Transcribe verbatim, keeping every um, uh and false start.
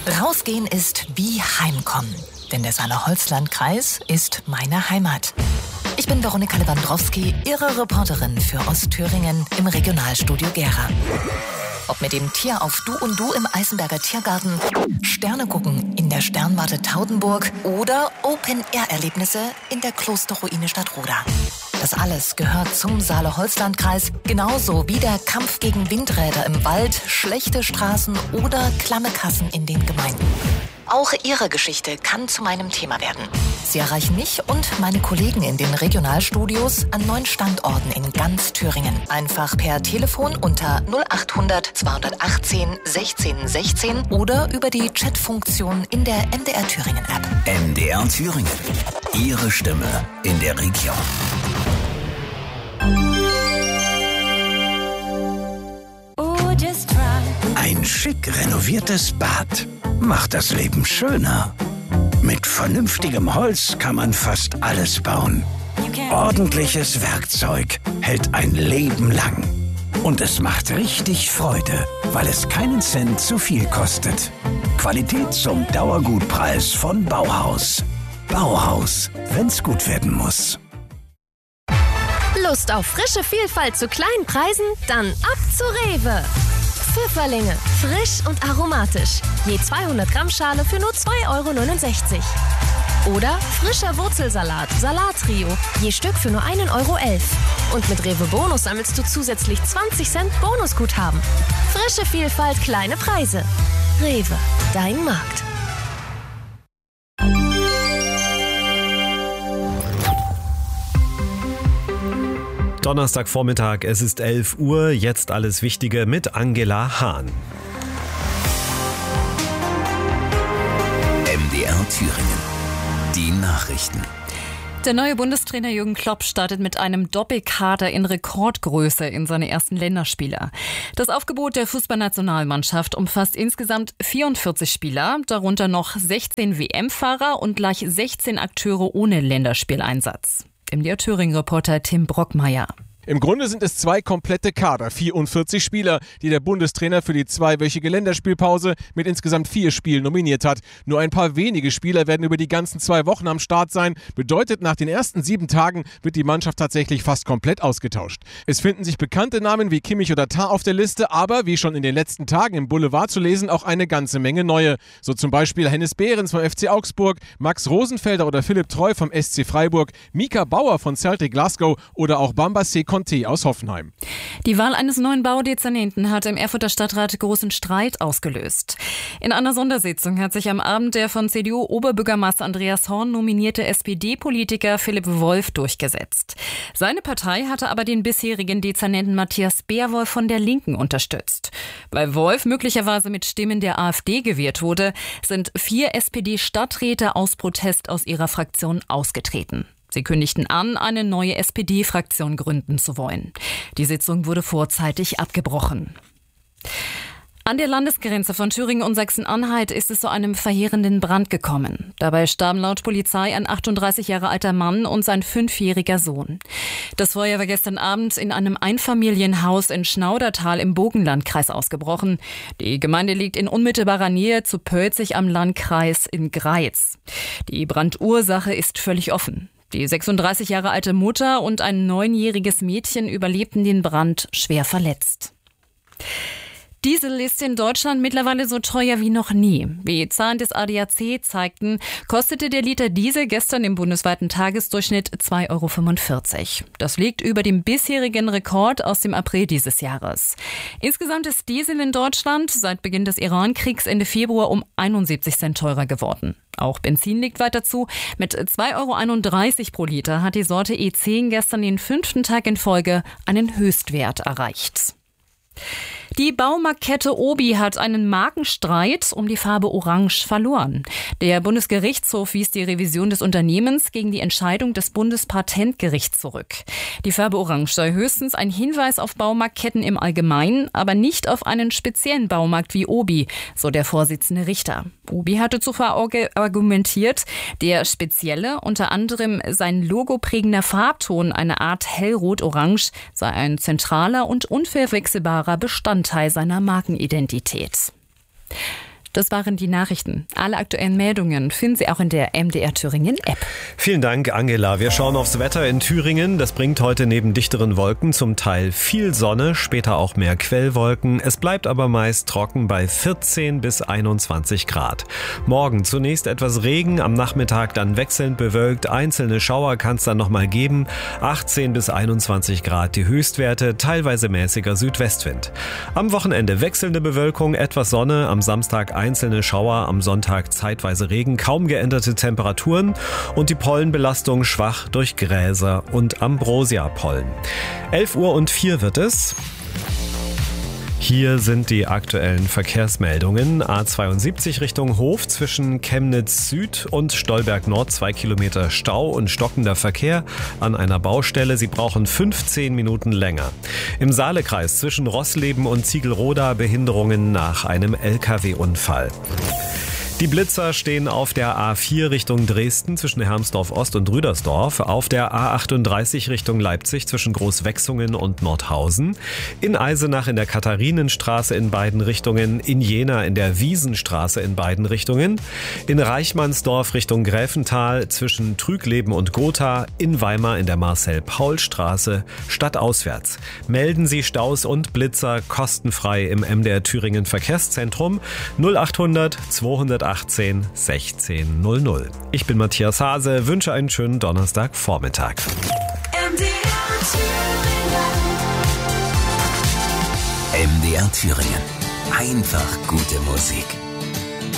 Rausgehen ist wie Heimkommen, denn der Saale-Holzland-Kreis ist meine Heimat. Ich bin Veronika Lewandowski, Ihre Reporterin für Ostthüringen im Regionalstudio Gera. Ob mit dem Tier auf Du und Du im Eisenberger Tiergarten, Sterne gucken in der Sternwarte Taudenburg oder Open-Air-Erlebnisse in der Klosterruine Stadtroda. Das alles gehört zum Saale-Holzland-Kreis, genauso wie der Kampf gegen Windräder im Wald, schlechte Straßen oder klamme Kassen in den Gemeinden. Auch Ihre Geschichte kann zu meinem Thema werden. Sie erreichen mich und meine Kollegen in den Regionalstudios an neun Standorten in ganz Thüringen. Einfach per Telefon unter null achthundert zweihundertachtzehn sechzehn sechzehn oder über die Chatfunktion in der M D R Thüringen App. M D R Thüringen. Ihre Stimme in der Region. Ein schick renoviertes Bad macht das Leben schöner. Mit vernünftigem Holz kann man fast alles bauen. Ordentliches Werkzeug hält ein Leben lang. Und es macht richtig Freude, weil es keinen Cent zu viel kostet. Qualität zum Dauergutpreis von Bauhaus. Bauhaus, wenn's gut werden muss. Lust auf frische Vielfalt zu kleinen Preisen? Dann ab zu Rewe. Pfifferlinge, frisch und aromatisch. Je zweihundert Gramm Schale für nur zwei Euro neunundsechzig. Oder frischer Wurzelsalat, Salattrio, je Stück für nur ein Euro elf. Und mit Rewe Bonus sammelst du zusätzlich zwanzig Cent Bonusguthaben. Frische Vielfalt, kleine Preise. Rewe, dein Markt. Donnerstagvormittag, es ist elf Uhr, jetzt alles Wichtige mit Angela Hahn. M D R Thüringen. Die Nachrichten. Der neue Bundestrainer Jürgen Klopp startet mit einem Doppelkader in Rekordgröße in seine ersten Länderspiele. Das Aufgebot der Fußballnationalmannschaft umfasst insgesamt vierundvierzig Spieler, darunter noch sechzehn W M-Fahrer und gleich sechzehn Akteure ohne Länderspieleinsatz. M D R Thüringen-Reporter Tim Brockmeier. Im Grunde sind es zwei komplette Kader, vierundvierzig Spieler, die der Bundestrainer für die zweiwöchige Länderspielpause mit insgesamt vier Spielen nominiert hat. Nur ein paar wenige Spieler werden über die ganzen zwei Wochen am Start sein. Bedeutet, nach den ersten sieben Tagen wird die Mannschaft tatsächlich fast komplett ausgetauscht. Es finden sich bekannte Namen wie Kimmich oder Tah auf der Liste, aber wie schon in den letzten Tagen im Boulevard zu lesen, auch eine ganze Menge neue. So zum Beispiel Hennes Behrens vom F C Augsburg, Max Rosenfelder oder Philipp Treu vom S C Freiburg, Mika Bauer von Celtic Glasgow oder auch Bamba Conte aus Hoffenheim. Die Wahl eines neuen Baudezernenten hat im Erfurter Stadtrat großen Streit ausgelöst. In einer Sondersitzung hat sich am Abend der von C D U-Oberbürgermeister Andreas Horn nominierte S P D-Politiker Philipp Wolf durchgesetzt. Seine Partei hatte aber den bisherigen Dezernenten Matthias Beerwolf von der Linken unterstützt. Weil Wolf möglicherweise mit Stimmen der AfD gewählt wurde, sind vier S P D-Stadträte aus Protest aus ihrer Fraktion ausgetreten. Sie kündigten an, eine neue S P D-Fraktion gründen zu wollen. Die Sitzung wurde vorzeitig abgebrochen. An der Landesgrenze von Thüringen und Sachsen-Anhalt ist es zu einem verheerenden Brand gekommen. Dabei starben laut Polizei ein achtunddreißig Jahre alter Mann und sein fünfjähriger Sohn. Das Feuer war gestern Abend in einem Einfamilienhaus in Schnaudertal im Burgenlandkreis ausgebrochen. Die Gemeinde liegt in unmittelbarer Nähe zu Pölzig am Landkreis in Greiz. Die Brandursache ist völlig offen. Die sechsunddreißig Jahre alte Mutter und ein neunjähriges Mädchen überlebten den Brand schwer verletzt. Diesel ist in Deutschland mittlerweile so teuer wie noch nie. Wie Zahlen des A D A C zeigten, kostete der Liter Diesel gestern im bundesweiten Tagesdurchschnitt zwei Euro fünfundvierzig. Das liegt über dem bisherigen Rekord aus dem April dieses Jahres. Insgesamt ist Diesel in Deutschland seit Beginn des Iran-Kriegs Ende Februar um einundsiebzig Cent teurer geworden. Auch Benzin liegt weiter zu. Mit zwei Euro einunddreißig pro Liter hat die Sorte E zehn gestern den fünften Tag in Folge einen Höchstwert erreicht. Die Baumarktkette Obi hat einen Markenstreit um die Farbe Orange verloren. Der Bundesgerichtshof wies die Revision des Unternehmens gegen die Entscheidung des Bundespatentgerichts zurück. Die Farbe Orange sei höchstens ein Hinweis auf Baumarktketten im Allgemeinen, aber nicht auf einen speziellen Baumarkt wie Obi, so der Vorsitzende Richter. Obi hatte zuvor argumentiert, der spezielle, unter anderem sein logoprägender Farbton, eine Art hellrot-orange, sei ein zentraler und unverwechselbarer Bestandteil seiner Markenidentität. Das waren die Nachrichten. Alle aktuellen Meldungen finden Sie auch in der M D R Thüringen App. Vielen Dank, Angela. Wir schauen aufs Wetter in Thüringen. Das bringt heute neben dichteren Wolken zum Teil viel Sonne, später auch mehr Quellwolken. Es bleibt aber meist trocken bei vierzehn bis einundzwanzig Grad. Morgen zunächst etwas Regen, am Nachmittag dann wechselnd bewölkt. Einzelne Schauer kann es dann nochmal geben. achtzehn bis einundzwanzig Grad die Höchstwerte, teilweise mäßiger Südwestwind. Am Wochenende wechselnde Bewölkung, etwas Sonne, am Samstag einzelne Schauer, am Sonntag zeitweise Regen, kaum geänderte Temperaturen und die Pollenbelastung schwach durch Gräser und Ambrosia-Pollen. elf Uhr und vier wird es. Hier sind die aktuellen Verkehrsmeldungen. A zweiundsiebzig Richtung Hof zwischen Chemnitz Süd und Stolberg Nord, zwei Kilometer Stau und stockender Verkehr an einer Baustelle. Sie brauchen fünfzehn Minuten länger. Im Saalekreis zwischen Rossleben und Ziegelroda Behinderungen nach einem L K W-Unfall. Die Blitzer stehen auf der A vier Richtung Dresden zwischen Hermsdorf Ost und Rüdersdorf, auf der A achtunddreißig Richtung Leipzig zwischen Großwechsungen und Nordhausen, in Eisenach in der Katharinenstraße in beiden Richtungen, in Jena in der Wiesenstraße in beiden Richtungen, in Reichmannsdorf Richtung Gräfental zwischen Trügleben und Gotha, in Weimar in der Marcel-Paul-Straße stadtauswärts. Melden Sie Staus und Blitzer kostenfrei im M D R Thüringen Verkehrszentrum null achthundert zweihundertachtzehn sechzehn null null. Ich bin Matthias Hase, wünsche einen schönen Donnerstagvormittag. M D R Thüringen. Einfach gute Musik.